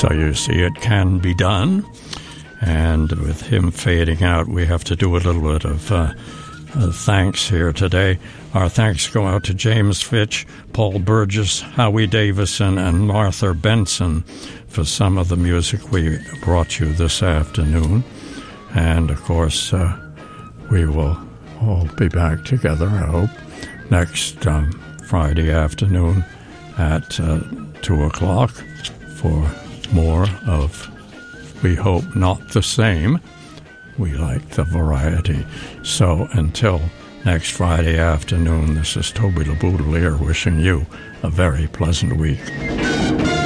So you see, it can be done. And with him fading out, we have to do a little bit of thanks here today. Our thanks go out to James Fitch, Paul Burgess, Howie Davison, and Martha Benson for some of the music we brought you this afternoon. And, of course, we will all be back together, I hope, next Friday afternoon at 2 o'clock for more of, we hope, not the same. We like the variety. So until next Friday afternoon, this is Toby LeBoudelier wishing you a very pleasant week.